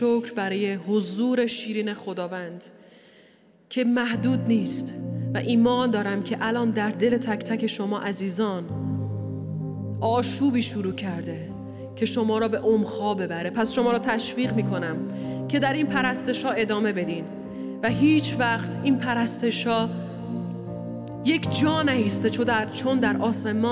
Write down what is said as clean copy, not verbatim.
شکر برای حضور شیرین خداوند که محدود نیست و ایمان دارم که الان در دل تک تک شما عزیزان آشوبی شروع کرده که شما را به عمق‌ها ببره. پس شما را تشویق میکنم که در این پرستش‌ها ادامه بدین و هیچ وقت این پرستش‌ها یک جا نایسته، چون در آسمان